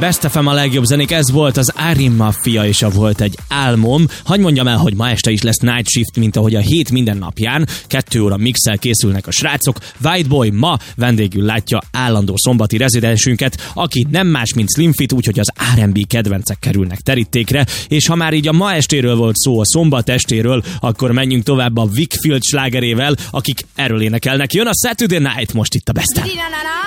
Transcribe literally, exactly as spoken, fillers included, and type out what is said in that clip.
Best ef em a legjobb zenék, ez volt az Arim Mafia, és a Volt egy álmom. Hagy mondjam el, hogy ma este is lesz Night Shift, mint ahogy a hét minden napján. Kettő óra mixel készülnek a srácok. Whiteboy ma vendégül látja állandó szombati rezidensünket, aki nem más, mint Slim Fit, úgyhogy az er end bé kedvencek kerülnek terítékre. És ha már így a ma estéről volt szó, a szombat estéről, akkor menjünk tovább a Wickfield slágerével, akik erről énekelnek. Jön a Saturday Night most itt a Best-en.